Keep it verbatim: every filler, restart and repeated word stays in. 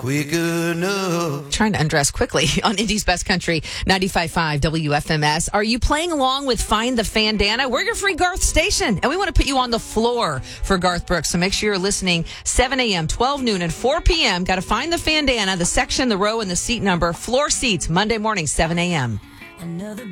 quick enough. Trying to undress quickly on Indy's Best Country, ninety-five point five W F M S. Are you playing along with Find the Fandana? We're your free Garth station, and we want to put you on the floor for Garth Brooks. So make sure you're listening seven a.m., twelve noon, and four p.m. Got to find the Fandana, the section, the row, and the seat number. Floor seats, Monday morning, seven a.m.